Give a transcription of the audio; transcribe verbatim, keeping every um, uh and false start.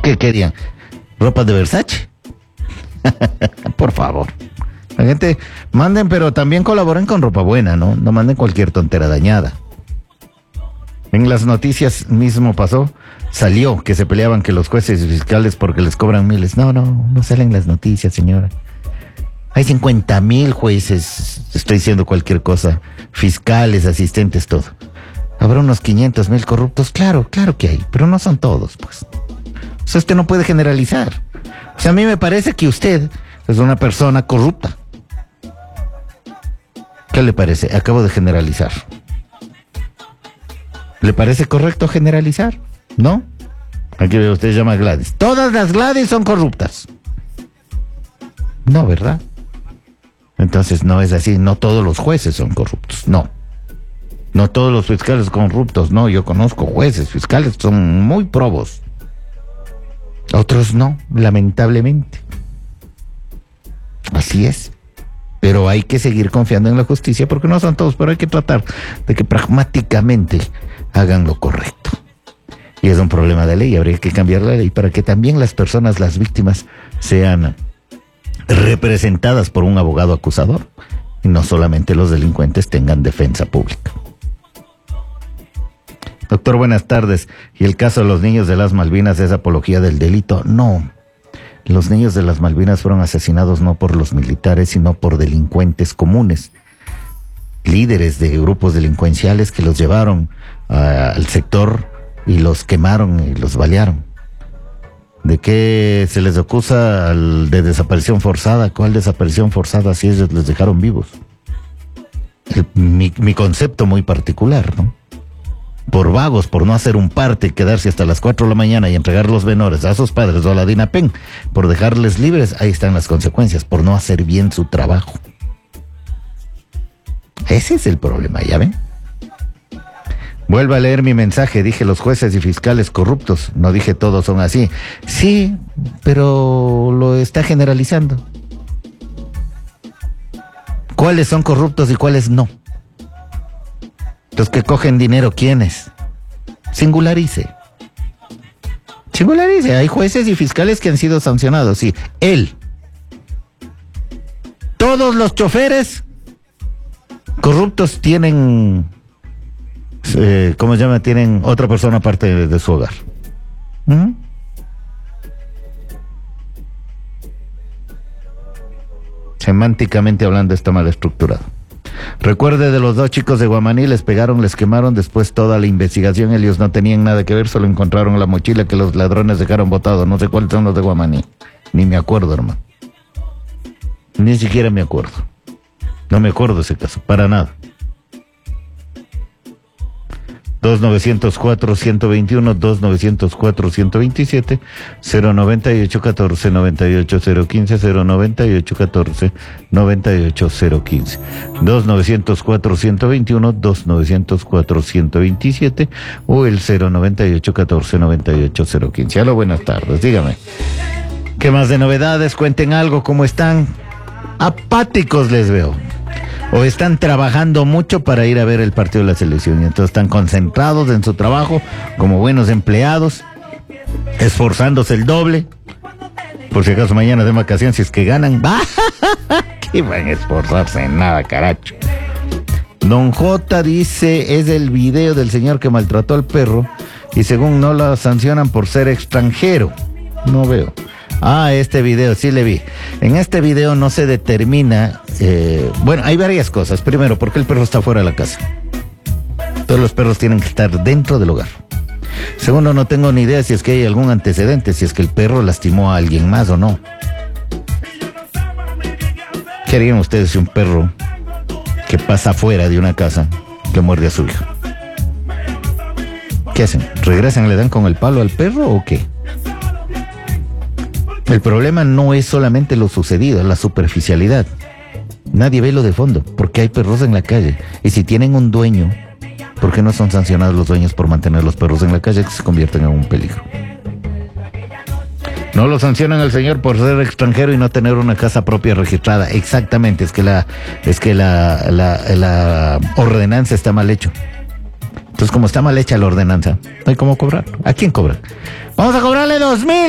¿Qué querían? ¿Ropa de Versace? Por favor. La gente, manden, pero también colaboren con ropa buena, ¿no? No manden cualquier tontera dañada. En las noticias mismo pasó, salió que se peleaban que los jueces y fiscales porque les cobran miles. No, no, no salen las noticias, señora. Hay cincuenta mil jueces, estoy diciendo cualquier cosa, fiscales, asistentes, todo. ¿Habrá unos quinientos mil corruptos? Claro, claro que hay, pero no son todos, pues. O sea, usted no puede generalizar. O sea, a mí me parece que usted es una persona corrupta. ¿Qué le parece? Acabo de generalizar. ¿Le parece correcto generalizar? ¿No? Aquí veo, usted llama Gladys. Todas las Gladys son corruptas. No, ¿verdad? Entonces no es así. No todos los jueces son corruptos. No. No todos los fiscales son corruptos. No, yo conozco jueces, fiscales, son muy probos. Otros no, lamentablemente. Así es. Pero hay que seguir confiando en la justicia porque no son todos, pero hay que tratar de que pragmáticamente hagan lo correcto. Y es un problema de ley, habría que cambiar la ley para que también las personas, las víctimas, sean representadas por un abogado acusador y no solamente los delincuentes tengan defensa pública. Doctor, buenas tardes. ¿Y el caso de los niños de las Malvinas es apología del delito? No. Los niños de las Malvinas fueron asesinados no por los militares, sino por delincuentes comunes, líderes de grupos delincuenciales que los llevaron uh, al sector y los quemaron y los balearon. ¿De qué se les acusa al de desaparición forzada? ¿Cuál desaparición forzada si ellos les dejaron vivos? El, mi, mi concepto muy particular, ¿no? Por vagos, por no hacer un parte, quedarse hasta las cuatro de la mañana y entregar los menores a sus padres o a la DINAPEN, por dejarles libres, ahí están las consecuencias, por no hacer bien su trabajo. Ese es el problema, ¿ya ven? Vuelva a leer mi mensaje, dije los jueces y fiscales corruptos, no dije todos son así. Sí, pero lo está generalizando. ¿Cuáles son corruptos y cuáles no? Los que cogen dinero, ¿quiénes? Singularice. Singularice. Hay jueces y fiscales que han sido sancionados, sí. Él. Todos los choferes corruptos tienen, eh, ¿cómo se llama? Tienen otra persona aparte de, de su hogar. ¿Mm? Semánticamente hablando está mal estructurado. Recuerde de los dos chicos de Guamaní, les pegaron, les quemaron, después toda la investigación, ellos no tenían nada que ver, solo encontraron la mochila que los ladrones dejaron botado, no sé cuáles son los de Guamaní, ni me acuerdo, hermano, ni siquiera me acuerdo, no me acuerdo de ese caso, para nada. dos nueve cero cuatro, uno dos uno, dos nueve cero cuatro, uno dos siete, cero noventa y ocho catorce, noventa y ocho cero quince, cero noventa y ocho catorce, noventa y ocho cero quince, dos nueve cero cuatro, uno dos uno, dos nueve cero cuatro, uno dos siete o el cero noventa y ocho catorce, noventa y ocho cero quince. Hola, buenas tardes, dígame. ¿Qué más de novedades? Cuenten algo, ¿cómo están? Apáticos les veo. O están trabajando mucho para ir a ver el partido de la selección y entonces están concentrados en su trabajo como buenos empleados, esforzándose el doble, por si acaso mañana de vacaciones, si es que ganan. ¿Qué van a esforzarse en nada, caracho? Don J dice, es el video del señor que maltrató al perro y según no lo sancionan por ser extranjero. No veo. Ah, este video, sí le vi. En este video no se determina, eh, bueno, hay varias cosas. Primero, porque el perro está fuera de la casa. Todos los perros tienen que estar dentro del hogar. Segundo, no tengo ni idea si es que hay algún antecedente, si es que el perro lastimó a alguien más o no. ¿Qué harían ustedes si un perro que pasa fuera de una casa que muerde a su hijo? ¿Qué hacen? ¿Regresan, le dan con el palo al perro o qué? El problema no es solamente lo sucedido, es la superficialidad. Nadie ve lo de fondo, porque hay perros en la calle. Y si tienen un dueño, ¿por qué no son sancionados los dueños por mantener los perros en la calle que se convierten en un peligro? No lo sancionan al señor por ser extranjero y no tener una casa propia registrada. Exactamente, es que la, es que la, la, la ordenanza está mal hecho. Entonces, como está mal hecha la ordenanza, no hay cómo cobrar. ¿A quién cobran? Vamos a cobrarle dos mil.